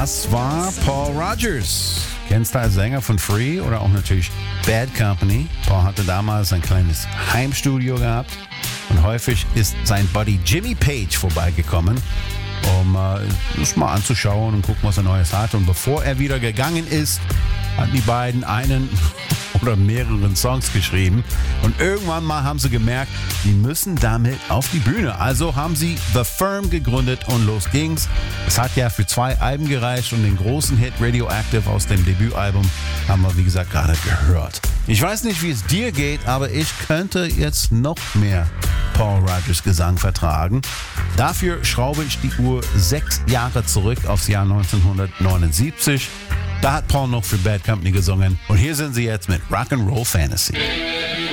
Das war Paul Rodgers. Kennst du als Sänger von Free oder auch natürlich Bad Company. Paul hatte damals ein kleines Heimstudio gehabt und häufig ist sein Buddy Jimmy Page vorbeigekommen, um das mal anzuschauen und gucken, was er Neues hat. Und bevor er wieder gegangen ist, hatten die beiden einen oder mehreren Songs geschrieben. Und irgendwann mal haben sie gemerkt, die müssen damit auf die Bühne. Also haben sie The Firm gegründet und los ging's. Es hat ja für 2 Alben gereicht und den großen Hit Radioactive aus dem Debütalbum haben wir, wie gesagt, gerade gehört. Ich weiß nicht, wie es dir geht, aber ich könnte jetzt noch mehr Paul Rodgers Gesang vertragen. Dafür schraube ich die Uhr 6 Jahre zurück aufs Jahr 1979. Da hat Paul noch für Bad Company gesungen. Und hier sind sie jetzt mit Rock'n'Roll Fantasy.